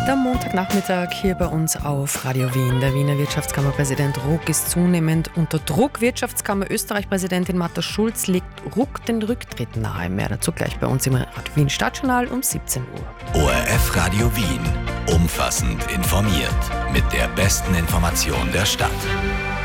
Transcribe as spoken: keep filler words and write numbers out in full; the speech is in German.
Der Montagnachmittag hier bei uns auf Radio Wien. Der Wiener Wirtschaftskammerpräsident Ruck ist zunehmend unter Druck. Wirtschaftskammer Österreich-Präsidentin Martha Schulz legt Ruck den Rücktritt nahe. Mehr dazu gleich bei uns im Radio Wien Stadtjournal um siebzehn Uhr. O R F Radio Wien. Umfassend informiert. Mit der besten Information der Stadt.